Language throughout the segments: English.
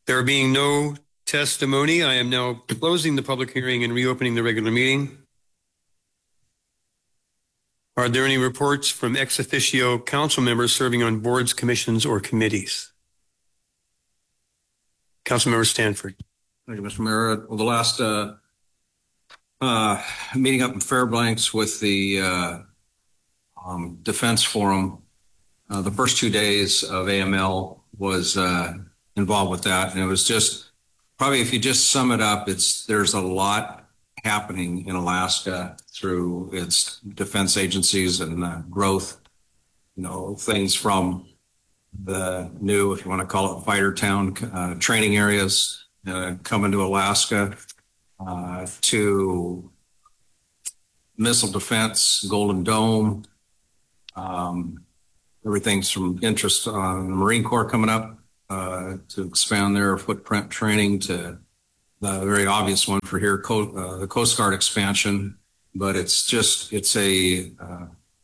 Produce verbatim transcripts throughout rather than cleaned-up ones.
There being no testimony, I am now closing the public hearing and reopening the regular meeting. Are there any reports from ex officio council members serving on boards, commissions, or committees? Councilmember Stanford. Thank you, Mister Mayor. Well, the last uh, uh, meeting up in Fairbanks with the uh, um, Defense Forum, uh, the first two days of A M L was uh, involved with that. And it was just, probably if you just sum it up, it's there's a lot happening in Alaska through its defense agencies and uh, growth, you know, things from the new, if you want to call it fighter town, uh, training areas uh, coming to Alaska, uh, to missile defense, Golden Dome, um, everything's from interest on the Marine Corps coming up uh, to expand their footprint training, to the very obvious one for here, Co- uh, the Coast Guard expansion. But it's just, it's a, uh,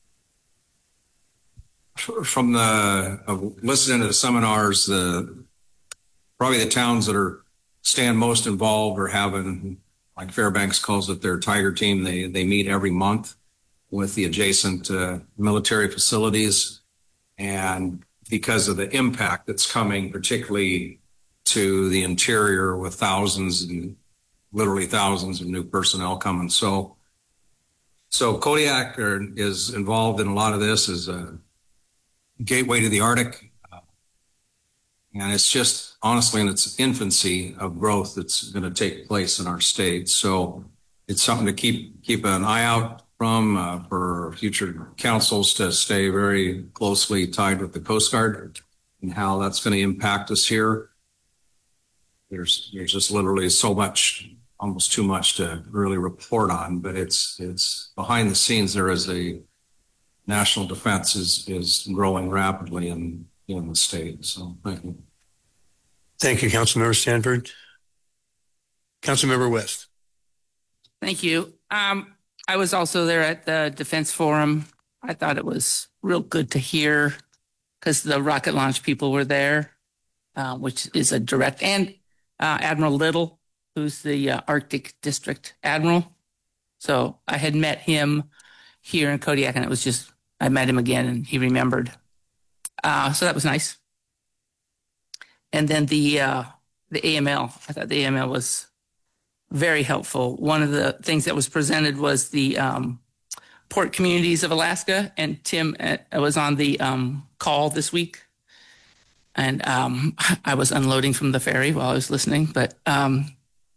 from the, uh, listening to the seminars, the, probably the towns that are staying most involved are having, like Fairbanks calls it their Tiger team. They, they meet every month with the adjacent uh, military facilities. And because of the impact that's coming, particularly to the interior with thousands and literally thousands of new personnel coming. So, so Kodiak are, is involved in a lot of this as a gateway to the Arctic. Uh, and it's just honestly in its infancy of growth that's going to take place in our state. So it's something to keep, keep an eye out from uh, for future councils to stay very closely tied with the Coast Guard and how that's going to impact us here. There's there's just literally so much, almost too much to really report on, but it's it's behind the scenes. There is a national defense is is growing rapidly in in the state. So thank you. Thank you, Councilmember Stanford. Councilmember West. Thank you. Um, I was also there at the Defense Forum. I thought it was real good to hear because the rocket launch people were there, uh, which is a direct, and uh, Admiral Little, who's the uh, Arctic District Admiral. So I had met him here in Kodiak, and it was just, I met him again and he remembered. Uh, so that was nice. And then the uh, the A M L, I thought the A M L was very helpful. One of the things that was presented was the um, port communities of Alaska, and Tim uh, was on the um, call this week. And um, I was unloading from the ferry while I was listening, but um,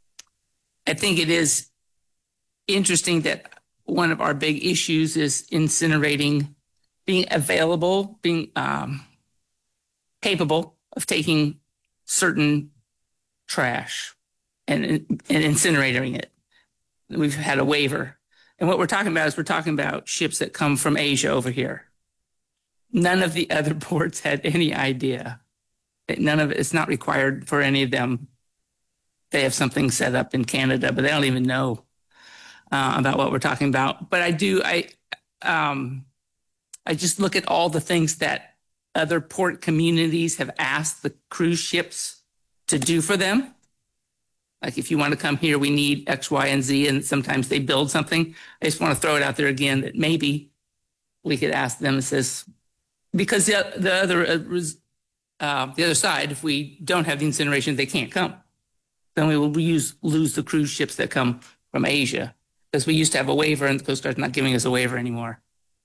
I think it is interesting that one of our big issues is incinerating, being available, being um, capable of taking certain trash and, and incinerating it. We've had a waiver. And what we're talking about is we're talking about ships that come from Asia over here. None of the other ports had any idea. None of it, it's not required for any of them. They have something set up in Canada, but they don't even know uh, about what we're talking about. But I do, I, um, I just look at all the things that other port communities have asked the cruise ships to do for them. Like, if you want to come here, we need X, Y, and Z, and sometimes they build something. I just want to throw it out there again that maybe we could ask them, it says, because the, the other uh, uh, the other side, if we don't have the incineration, they can't come. Then we will use, lose the cruise ships that come from Asia, because we used to have a waiver and the Coast Guard's not giving us a waiver anymore.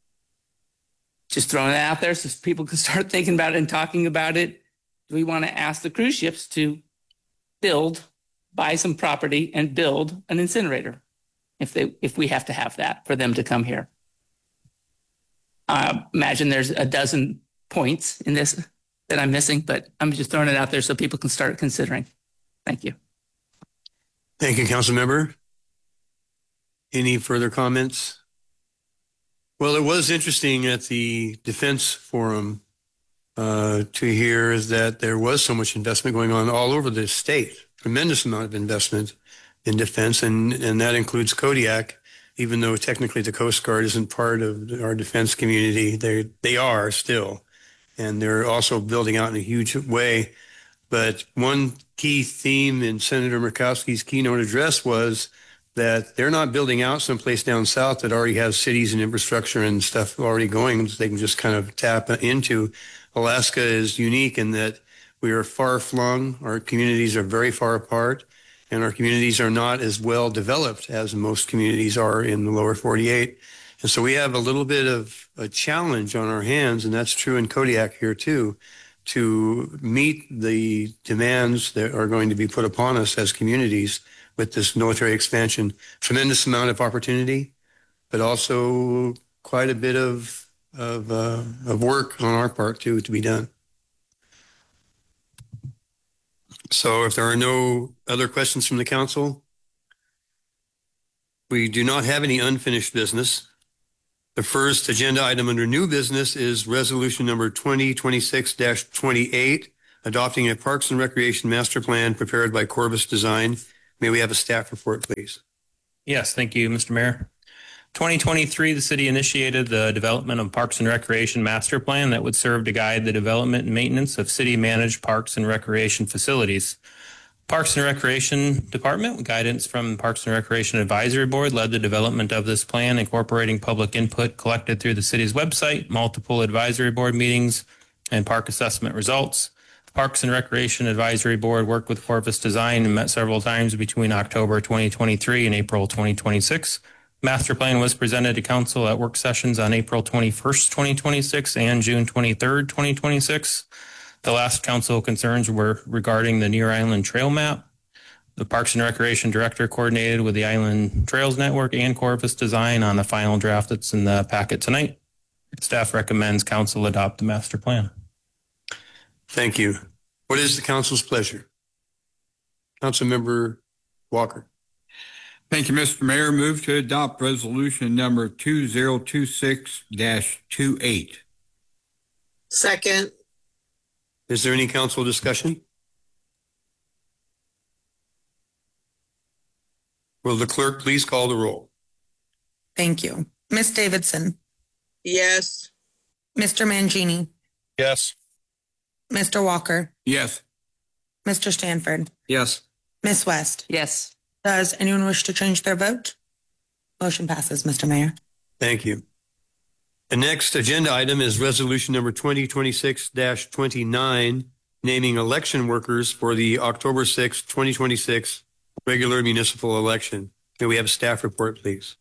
Just throwing it out there so people can start thinking about it and talking about it. Do we want to ask the cruise ships to build, buy some property and build an incinerator if they if we have to have that for them to come here? Uh, imagine there's a dozen points in this that I'm missing, but I'm just throwing it out there so people can start considering. Thank you. Thank you, Councilmember. Any further comments? Well, it was interesting at the Defense Forum uh, to hear that there was so much investment going on all over the state, tremendous amount of investment in defense, and, and that includes Kodiak, even though technically the Coast Guard isn't part of our defense community. They, they are still, and they're also building out in a huge way But one key theme in Senator Murkowski's keynote address was that they're not building out someplace down south that already has cities and infrastructure and stuff already going so they can just kind of tap into. Alaska is unique in that we are far flung, our communities are very far apart, and our communities are not as well developed as most communities are in the lower forty-eight. And so we have a little bit of a challenge on our hands, and that's true in Kodiak here too, to meet the demands that are going to be put upon us as communities with this military expansion. Tremendous amount of opportunity, but also quite a bit of of, uh, of work on our part too to be done. So if there are no other questions from the council, we do not have any unfinished business. The first agenda item under new business is resolution number twenty twenty-six dash twenty-eight, adopting a Parks and Recreation Master Plan prepared by Corvus Design. May we have a staff report, please? Yes, thank you, Mister Mayor. twenty twenty-three, the city initiated the development of Parks and Recreation Master Plan that would serve to guide the development and maintenance of city-managed parks and recreation facilities. Parks and Recreation Department, with guidance from Parks and Recreation Advisory Board, led the development of this plan, incorporating public input collected through the city's website, multiple advisory board meetings, and park assessment results. Parks and Recreation Advisory Board worked with Corvus Design and met several times between October twenty twenty-three and April twenty twenty-six. Master plan was presented to council at work sessions on April twenty-first, twenty twenty-six and June twenty-third, twenty twenty-six. The last council concerns were regarding the Near Island Trail Map. The Parks and Recreation Director coordinated with the Island Trails Network and Corvus Design on the final draft that's in the packet tonight. Staff recommends council adopt the master plan. Thank you. What is the council's pleasure? Councilmember Walker. Thank you, Mister Mayor. Move to adopt resolution number two zero two six dash twenty-eight. Second. Is there any council discussion? Will the clerk please call the roll? Thank you. Miz Davidson. Yes. Mister Mangini. Yes. Mister Walker. Yes. Mister Stanford. Yes. Miz West. Yes. Does anyone wish to change their vote? Motion passes, Mister Mayor. Thank you. The next agenda item is resolution number twenty twenty-six dash twenty-nine, naming election workers for the October sixth, twenty twenty-six regular municipal election. May we have a staff report, please?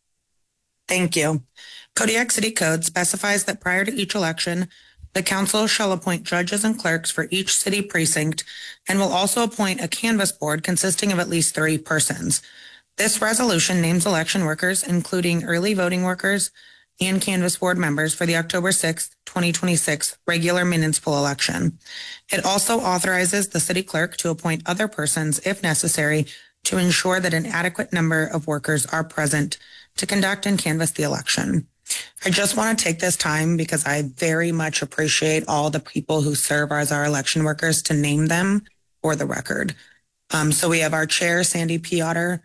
Thank you. Kodiak City Code specifies that prior to each election, the council shall appoint judges and clerks for each city precinct and will also appoint a canvass board consisting of at least three persons. This resolution names election workers, including early voting workers and canvass board members for the October sixth, twenty twenty-six regular municipal election. It also authorizes the city clerk to appoint other persons if necessary to ensure that an adequate number of workers are present to conduct and canvass the election. I just want to take this time because I very much appreciate all the people who serve as our election workers to name them for the record. Um, so we have our chair, Sandy Piotr.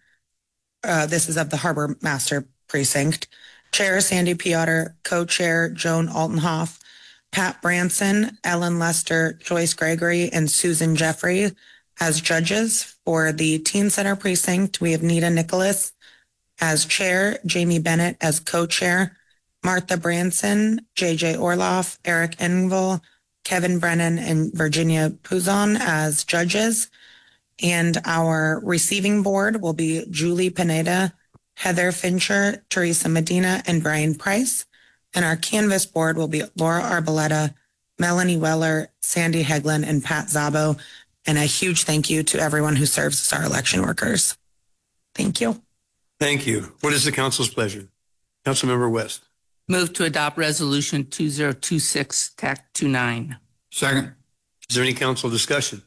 Uh, this is of the Harbor Master Precinct. Chair, Sandy Piotr. Co-chair, Joan Altenhoff. Pat Branson, Ellen Lester, Joyce Gregory, and Susan Jeffrey as judges. For the Teen Center Precinct, we have Nita Nicholas as chair, Jamie Bennett as co-chair, Martha Branson, J J Orloff, Eric Engvall, Kevin Brennan, and Virginia Puzon as judges. And our receiving board will be Julie Pineda, Heather Fincher, Teresa Medina, and Brian Price. And our canvas board will be Laura Arboleta, Melanie Weller, Sandy Heglin, and Pat Zabo. And a huge thank you to everyone who serves as our election workers. Thank you. Thank you. What is the council's pleasure? Councilmember West. Move to adopt resolution two zero two six T A C twenty-nine. Second. Is there any council discussion?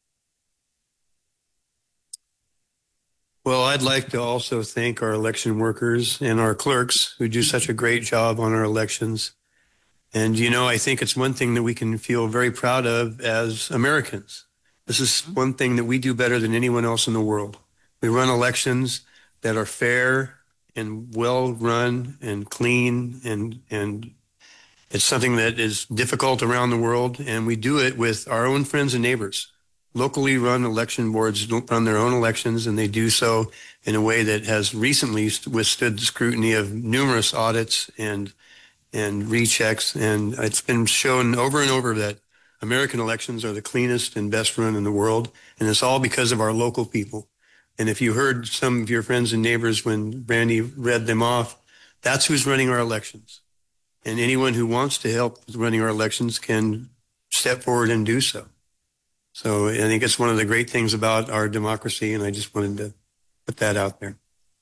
Well, I'd like to also thank our election workers and our clerks who do such a great job on our elections. And, you know, I think it's one thing that we can feel very proud of as Americans. This is one thing that we do better than anyone else in the world. We run elections that are fair and well run and clean, and and it's something that is difficult around the world, and we do it with our own friends and neighbors. locally run election boards don't run their own elections, and they do so in a way that has recently withstood the scrutiny of numerous audits and and rechecks. And it's been shown over and over that American elections are the cleanest and best run in the world. And it's all because of our local people. And if you heard some of your friends and neighbors when Brandy read them off, that's who's running our elections. And anyone who wants to help with running our elections can step forward and do so. So I think it's one of the great things about our democracy, and I just wanted to put that out there.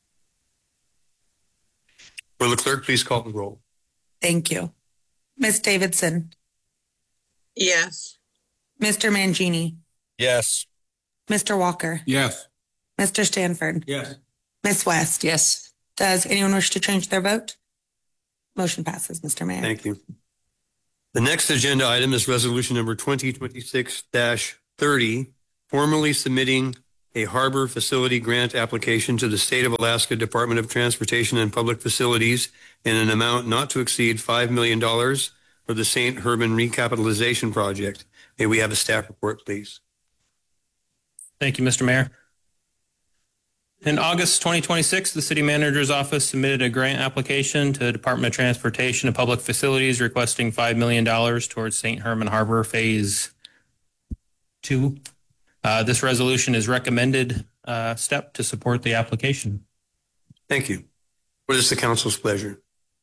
Will the clerk please call the roll? Thank you. Miz Davidson, yes, Mister Mangini, Yes. Mister Walker, Yes. Mister Stanford, Yes. Miz West. Yes. Does anyone wish to change their vote? Motion passes, Mister Mayor. Thank you. The next agenda item is resolution number twenty twenty-six dash thirty, formally submitting a harbor facility grant application to the State of Alaska Department of Transportation and Public Facilities in an amount not to exceed five million dollars for the Saint Herman Recapitalization Project. May we have a staff report, please? Thank you, Mister Mayor. In August twenty twenty-six, the City Manager's Office submitted a grant application to the Department of Transportation and Public Facilities requesting five million dollars towards Saint Herman Harbor Phase two. Uh, this resolution is recommended uh, step to support the application. Thank you. What is the council's pleasure?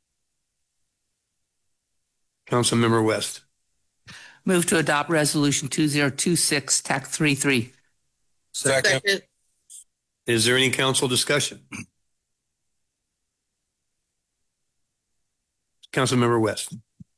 Councilmember West. Move to adopt resolution two zero two six T A C thirty-three. Second. second, Is there any council discussion? Councilmember West.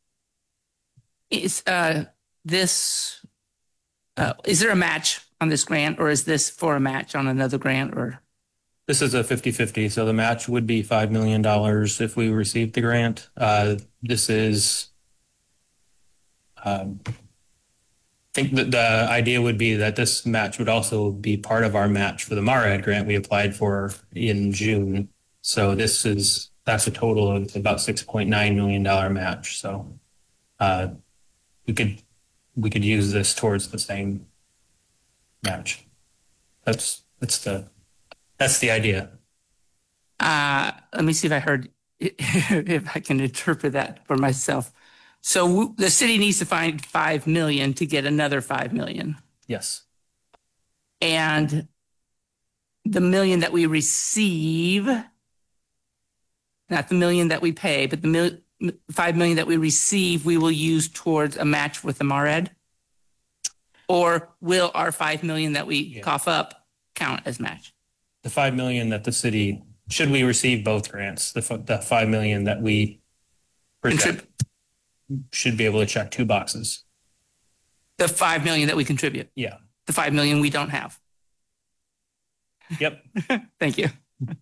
Is uh, this, uh, is there a match on this grant, or is this for a match on another grant? Or This is a fifty-fifty, so the match would be five million dollars if we received the grant. Uh, this is, um, I think that the idea would be that this match would also be part of our match for the MARAD grant we applied for in June. So this is, that's a total of about six point nine million dollars match. So uh, we could, we could use this towards the same match. That's, that's the, that's the idea. uh, let me see if I heard, if I can interpret that for myself. So w- the city needs to find five million to get another five million. Yes. And the million that we receive, not the million that we pay, but the mil- five million that we receive, we will use towards a match with the MARAD? Or will our five million that we Yeah. cough up count as match? The five million that the city, should we receive both grants, the, f- the five million that we project, Contrib- should be able to check two boxes. The five million that we contribute, Yeah. the five million we don't have. Yep. Thank you.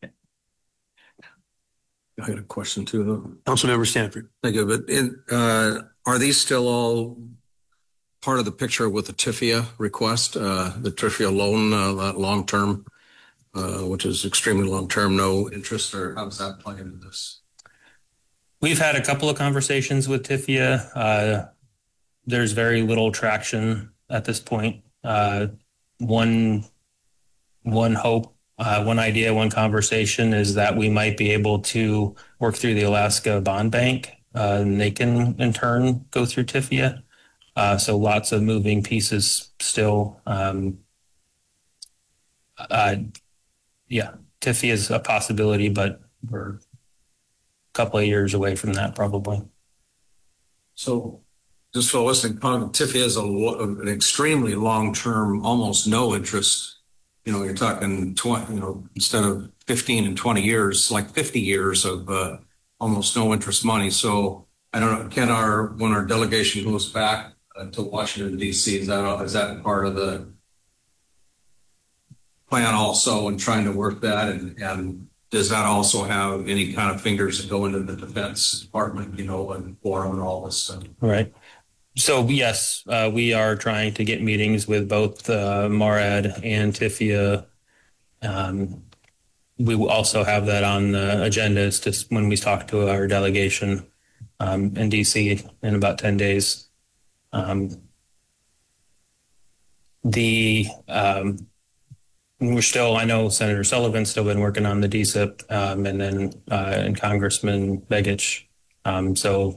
I got a question too, though. Councilmember Stanford. Thank you. But in, uh, are these still all part of the picture with the T I F I A request, uh, the T I F I A loan, uh, that long-term, uh, which is extremely long-term, no interest, or how does that play into this? We've had a couple of conversations with T I F I A. Uh, there's very little traction at this point. Uh, one, one hope, uh, one idea, one conversation is that we might be able to work through the Alaska Bond Bank, uh, and they can in turn go through T I F I A. Uh, so lots of moving pieces still. Um, uh, yeah, T I F I A is a possibility, but we're couple of years away from that, probably. So just for listening, T I F I A is a, an extremely long-term, almost no interest. You know, you're talking twenty, you know, instead of fifteen and twenty years, like fifty years of uh, almost no interest money. So I don't know, can our, when our delegation goes back uh, to Washington, D C, is that, is that part of the plan also, and trying to work that? And, and does that also have any kind of fingers that go into the Defense Department, you know, and forum and all this stuff? Right. So yes, uh, we are trying to get meetings with both uh, MARAD and T I F I A. Um, we will also have that on the agenda. It's just when we talk to our delegation um, in D C in about ten days. Um, the, um, we're still, I know Senator Sullivan's still been working on the D S I P, um, and then, uh, and Congressman Begich. Um, so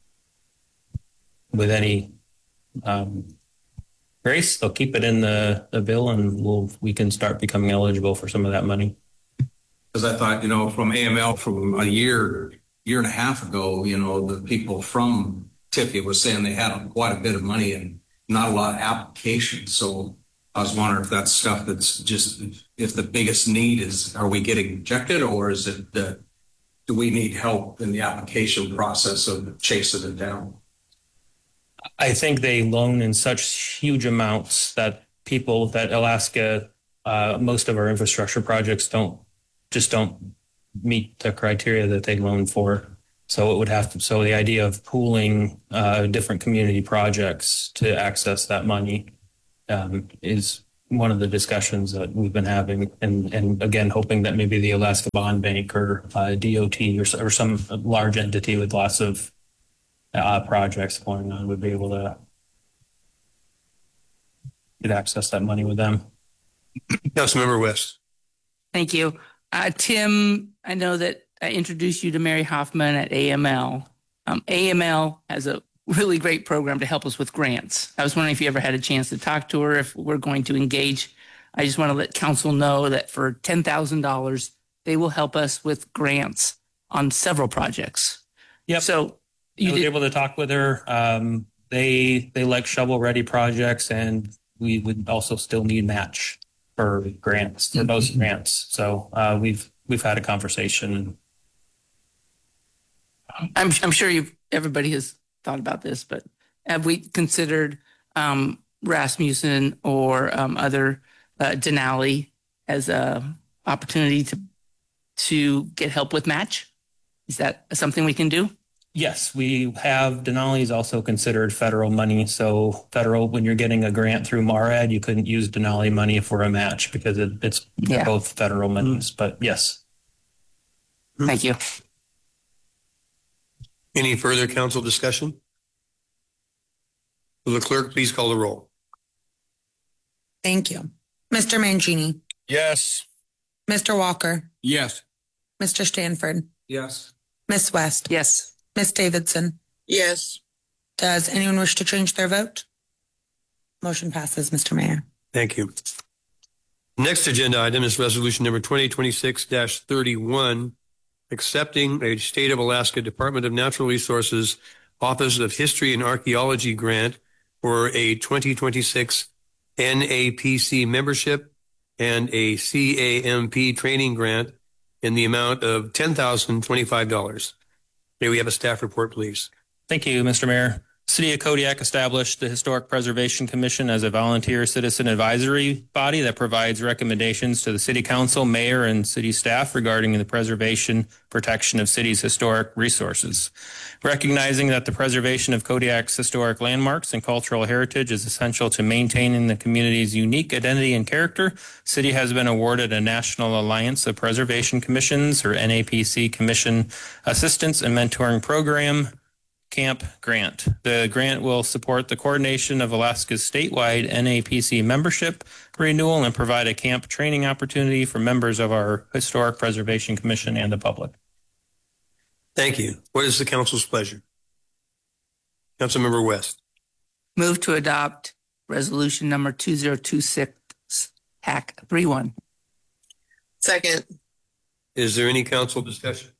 with any, um, grace, they'll keep it in the, the bill and we'll, we can start becoming eligible for some of that money. Because I thought, you know, from A M L from a year, year and a half ago, you know, the people from Tiffy was saying they had quite a bit of money and not a lot of applications. So I was wondering if that's stuff that's just, if the biggest need is, are we getting rejected, or is it the, do we need help in the application process of chasing it down? I think they loan in such huge amounts that people that Alaska, uh, most of our infrastructure projects don't, just don't meet the criteria that they loan for. So it would have to, so the idea of pooling uh, different community projects to access that money um, is one of the discussions that we've been having. And, and again, hoping that maybe the Alaska Bond Bank or uh, D O T or, or some large entity with lots of uh, projects going on would be able to get access that money with them. Councilmember West. Thank you. Uh, Tim, I know that I introduced you to Mary Hoffman at A M L. Um, A M L has a really great program to help us with grants. I was wondering if you ever had a chance to talk to her, if we're going to engage. I just want to let council know that for ten thousand dollars, they will help us with grants on several projects. Yep. So You you was did, able to talk with her. Um, they they like shovel ready projects, and we would also still need match for grants for those grants. So uh, we've we've had a conversation. I'm, I'm sure you everybody has thought about this, but have we considered um, Rasmussen or um, other uh, Denali as a opportunity to to get help with match? Is that something we can do? Yes, we have. Denali is also considered federal money. So federal, when you're getting a grant through MARAD, you couldn't use Denali money for a match because it, it's Yeah. both federal monies. But yes. Thank you. Any further council discussion? Will the clerk please call the roll? Thank you. Mister Mangini, Yes. Mister Walker, Yes. Mister Stanford, Yes. Miss West, Yes. Miss Davidson. yes, Does anyone wish to change their vote? Motion passes, Mister Mayor. Thank you. Next agenda item is resolution number twenty twenty-six dash thirty-one, accepting a State of Alaska Department of Natural Resources Office of History and Archaeology grant for a twenty twenty-six N A P C membership and a C A M P training grant in the amount of ten thousand twenty-five dollars. May we have a staff report, please? Thank you, Mister Mayor. City of Kodiak established the Historic Preservation Commission as a volunteer citizen advisory body that provides recommendations to the city council, mayor, and city staff regarding the preservation, protection of city's historic resources. Recognizing that the preservation of Kodiak's historic landmarks and cultural heritage is essential to maintaining the community's unique identity and character, city has been awarded a National Alliance of Preservation Commissions, or N A P C Commission Assistance and Mentoring Program Camp Grant. The grant will support the coordination of Alaska's statewide N A P C membership renewal and provide a camp training opportunity for members of our Historic Preservation Commission and the public. Thank you. What is the council's pleasure? Councilmember West. Move to adopt resolution number two zero two six hack three one. second, Is there any council discussion?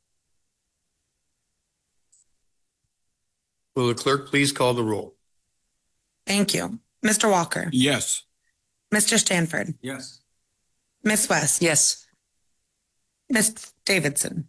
Will the clerk please call the roll? Thank you. Mister Walker, Yes. Mister Stanford, Yes. Miss West, Yes. Miss Davidson,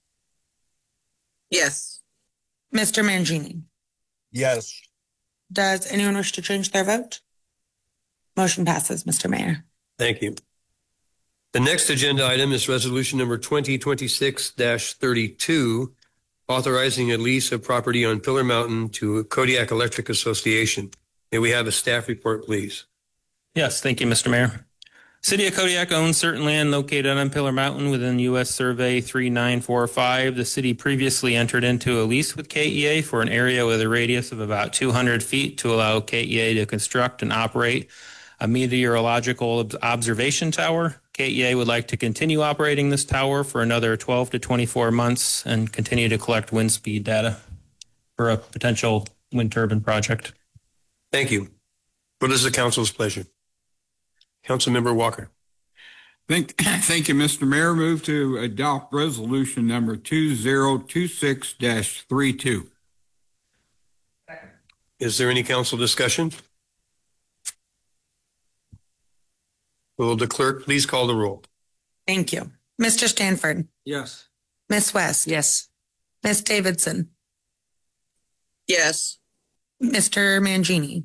yes, Mister Mangini. Yes. Does anyone wish to change their vote? Motion passes, Mister Mayor. Thank you. The next agenda item is resolution number twenty twenty-six dash thirty-two, authorizing a lease of property on Pillar Mountain to Kodiak Electric Association. May we have a staff report, please? Yes, thank you, Mister Mayor. City of Kodiak owns certain land located on Pillar Mountain within U S Survey three nine four five. The city previously entered into a lease with K E A for an area with a radius of about two hundred feet to allow K E A to construct and operate a meteorological ob- observation tower. K E A would like to continue operating this tower for another twelve to twenty-four months and continue to collect wind speed data for a potential wind turbine project. Thank you. What is the council's pleasure? Councilmember Walker. Thank, thank you, Mister Mayor. Move to adopt resolution number two zero two six dash three two. Is there any council discussion? Will the clerk please call the roll? Thank you. Mister Stanford, Yes. Miss West, Yes. Miss Davidson, Yes. Mister Mangini,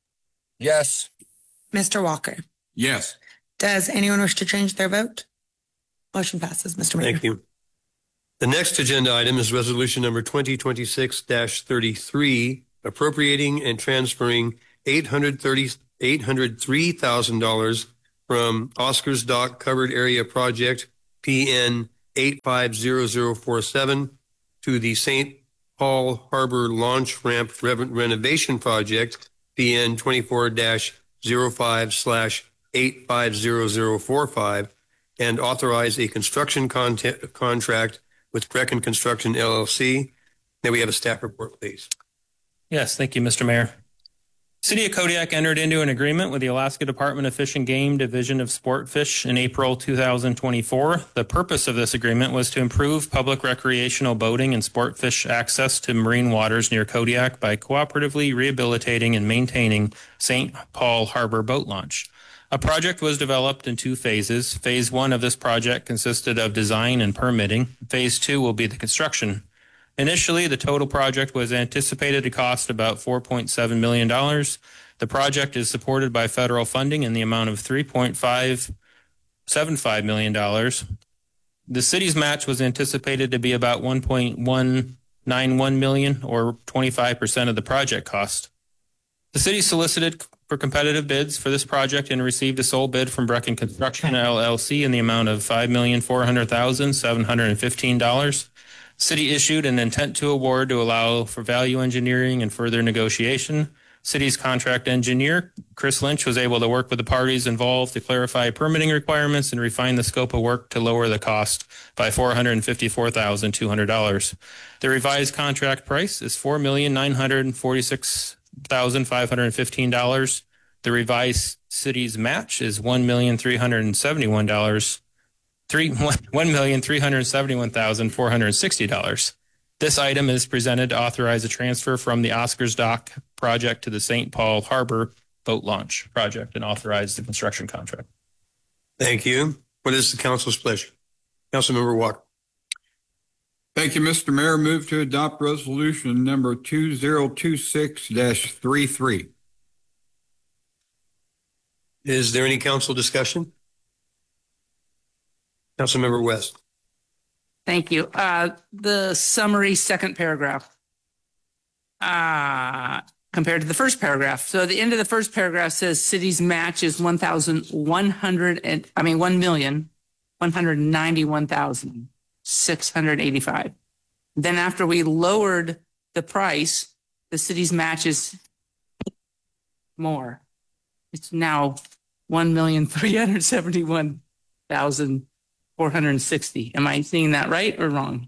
Yes. Mister Walker. Yes. Does anyone wish to change their vote? Motion passes, Mister Mayor. Thank you. The next agenda item is resolution number twenty twenty-six dash thirty-three, appropriating and transferring eight hundred thirty, eight hundred three thousand dollars from Oscars Dock Covered Area Project P N eight five zero zero four seven to the Saint Paul Harbor Launch Ramp Rev- Renovation Project P N twenty-four dash zero five slash eight five zero zero four five, and authorize a construction content, contract with Brecken Construction L L C. May we have a staff report, please? Yes, thank you, Mister Mayor. City of Kodiak entered into an agreement with the Alaska Department of Fish and Game Division of Sport Fish in April two thousand twenty-four. The purpose of this agreement was to improve public recreational boating and sport fish access to marine waters near Kodiak by cooperatively rehabilitating and maintaining Saint Paul Harbor Boat Launch. A project was developed in two phases. Phase one of this project consisted of design and permitting. Phase two will be the construction. Initially, the total project was anticipated to cost about four point seven million dollars. The project is supported by federal funding in the amount of three point five seven five million dollars. The city's match was anticipated to be about one point one nine one million dollars, or twenty-five percent of the project cost. The city solicited for competitive bids for this project and received a sole bid from Brecken Construction L L C in the amount of five million four hundred thousand seven hundred fifteen dollars. City issued an intent to award to allow for value engineering and further negotiation. City's contract engineer, Chris Lynch, was able to work with the parties involved to clarify permitting requirements and refine the scope of work to lower the cost by four hundred fifty-four thousand two hundred dollars. The revised contract price is four million nine hundred forty-six thousand five hundred fifteen dollars. The revised city's match is one million three hundred seventy-one dollars. Three one million three hundred seventy-one thousand four hundred sixty dollars. This item is presented to authorize a transfer from the Oscars Dock project to the Saint Paul Harbor Boat Launch project and authorize the construction contract. Thank you. What is the council's pleasure? Councilmember Walker. Thank you, Mister Mayor. Move to adopt resolution number two zero two six dash three three. Is there any council discussion? Councilmember West. Thank you. Uh, the summary second paragraph. Uh, compared to the first paragraph. So the end of the first paragraph says city's match is one thousand one hundred and, I mean, one million, one hundred ninety-one thousand, six hundred eighty-five. Then after we lowered the price, the city's match is more. It's now one million, three hundred seventy-one thousand, four hundred sixty. Am I seeing that right or wrong?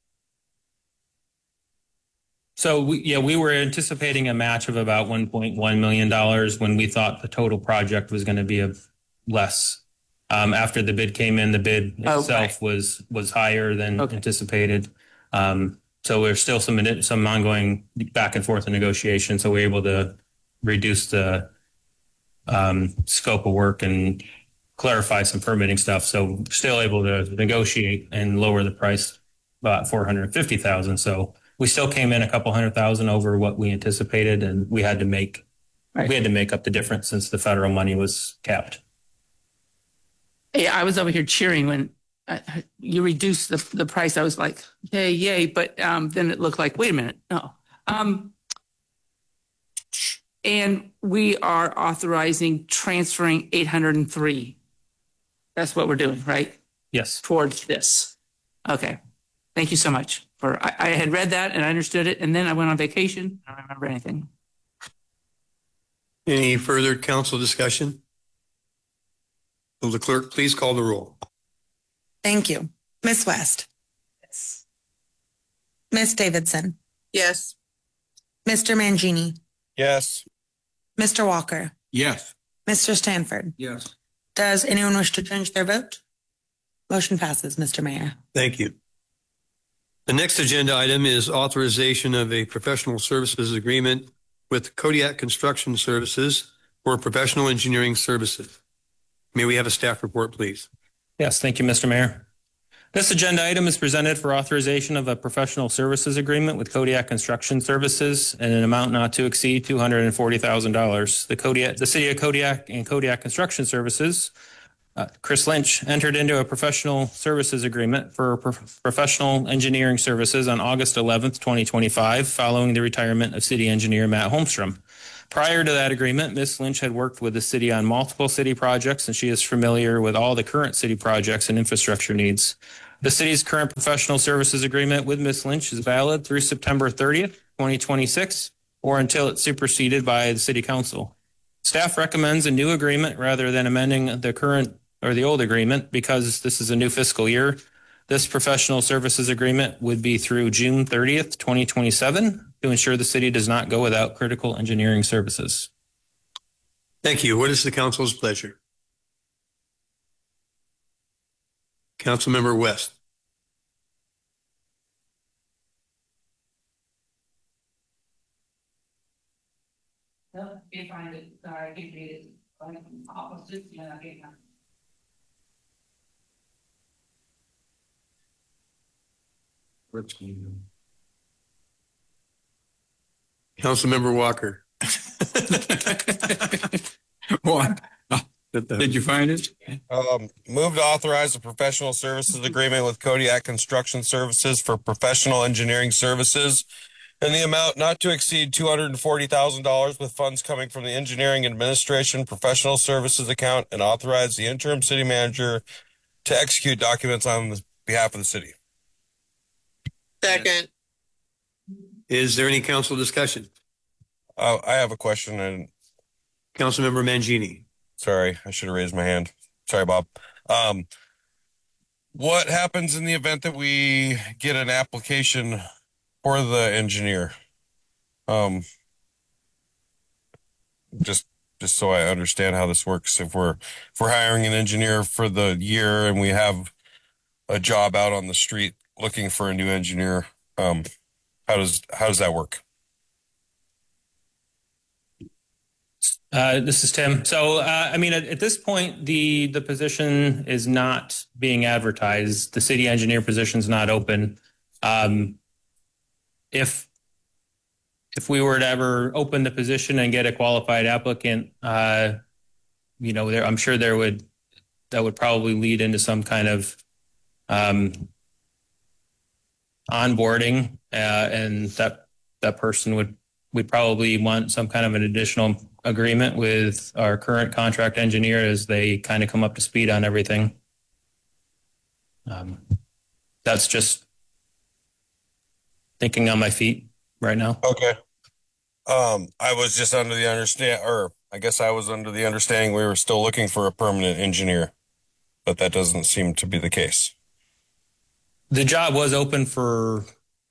So we, yeah, we were anticipating a match of about one point one million dollars when we thought the total project was going to be of less. Um, after the bid came in, the bid Okay. itself was was higher than Okay. anticipated. Um, so there's still some some ongoing back and forth in negotiation. So we're able to reduce the um, scope of work and clarify some permitting stuff. So still able to negotiate and lower the price about four hundred fifty thousand. So we still came in a couple hundred thousand over what we anticipated, and we had to make Right. we had to make up the difference since the federal money was capped. Yeah, I was over here cheering when uh, you reduced the, the price. I was like, yay, yay. But um, then it looked like, wait a minute, no. Um, and we are authorizing transferring eight hundred three. That's what we're doing, right? Yes. Towards this. Okay. Thank you so much. For I, I had read that and I understood it, and then I went on vacation. I don't remember anything. Any further council discussion? Will the clerk please call the roll? Thank you. Miss West. Miss Davidson. Yes. Mister Mangini. Yes. Mister Walker. Yes. Mister Stanford. Yes. Does anyone wish to change their vote? Motion passes, Mister Mayor. Thank you. The next agenda item is authorization of a professional services agreement with Kodiak Construction Services for professional engineering services. May we have a staff report, please? Yes, thank you, Mister Mayor. This agenda item is presented for authorization of a professional services agreement with Kodiak Construction Services in an amount not to exceed two hundred forty thousand dollars. The Kodiak, the City of Kodiak and Kodiak Construction Services, uh, Chris Lynch, entered into a professional services agreement for pro- professional engineering services on August eleventh, twenty twenty-five, following the retirement of city engineer Matt Holmstrom. Prior to that agreement, Miz Lynch had worked with the city on multiple city projects, and she is familiar with all the current city projects and infrastructure needs. The city's current professional services agreement with Miz Lynch is valid through September thirtieth, twenty twenty-six, or until it's superseded by the city council. Staff recommends a new agreement rather than amending the current or the old agreement because this is a new fiscal year. This professional services agreement would be through June thirtieth, twenty twenty-seven to ensure the city does not go without critical engineering services. Thank you. What is the council's pleasure? Councilmember West. If I did, sorry, if it, opposite, yeah, okay. Councilmember Walker. What? Did you find it? Um, move to authorize a professional services agreement with Kodiak Construction Services for professional engineering services in the amount not to exceed two hundred forty thousand dollars with funds coming from the engineering administration professional services account, and authorize the interim city manager to execute documents on the behalf of the city. Second. Is there any council discussion? Uh, I have a question, and Councilmember Mangini. sorry, I should have raised my hand. Sorry, Bob. Um, what happens in the event that we get an application for the engineer? Um, just, just so I understand how this works. If we're, if we're hiring an engineer for the year and we have a job out on the street looking for a new engineer, um, how does, how does that work? Uh, this is Tim. So, uh, I mean, at, at this point, the the position is not being advertised. The city engineer position is not open. Um, if if we were to ever open the position and get a qualified applicant, uh, you know, there, I'm sure there would that would probably lead into some kind of um, onboarding, uh, and that that person would we'd probably want some kind of an additional agreement with our current contract engineer as they kind of come up to speed on everything. Um, that's just thinking on my feet right now. Okay. Um, I was just under the understand, or I guess I was under the understanding we were still looking for a permanent engineer, but that doesn't seem to be the case. The job was open for,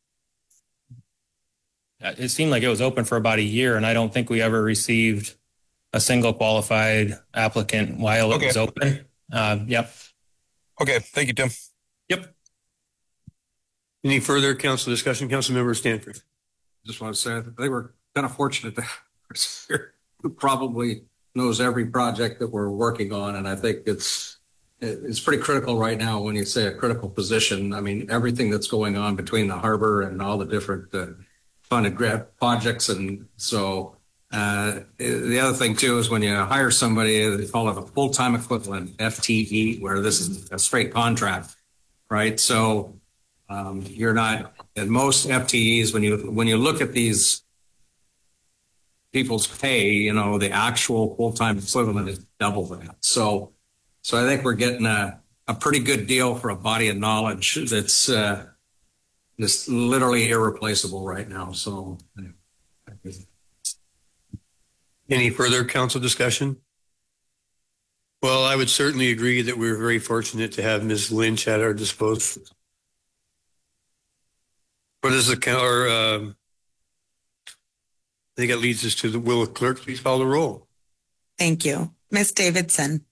it seemed like it was open for about a year, and I don't think we ever received a single qualified applicant while it Okay. was open. Uh, yep. Okay. Thank you, Tim. Yep. Any further council discussion? Councilmember Stanford. Just want to say, I think we're kind of fortunate that who probably knows every project that we're working on. And I think it's, it's pretty critical right now when you say a critical position. I mean, everything that's going on between the harbor and all the different uh, funded grant projects. And so uh, the other thing too is when you hire somebody, they call it a full-time equivalent, F T E, where this is a straight contract, right? So um, you're not, at most F T Es, when you when you look at these people's pay, you know, the actual full-time equivalent is double that. So so I think we're getting a, a pretty good deal for a body of knowledge that's uh, just literally irreplaceable right now. So Any further council discussion? Well, I would certainly agree that we're very fortunate to have Miz Lynch at our disposal. What is the, co- or, um, I think that leads us to the, will the clerk please call the roll? Thank you. Miss Davidson,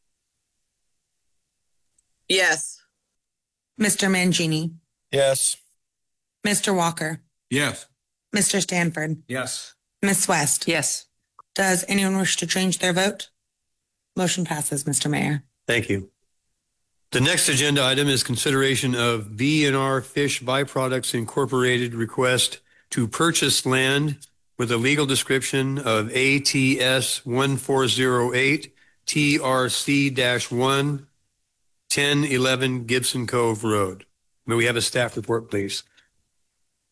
Yes. Mister Mangini, Yes. Mister Walker, Yes. Mister Stanford, Yes. Miss West. Yes. Does anyone wish to change their vote? Motion passes, Mister Mayor. Thank you. The next agenda item is consideration of B and R Fish Byproducts Incorporated request to purchase land with a legal description of A T S one four zero eight T R C one ten eleven Gibson Cove Road. May we have a staff report, please?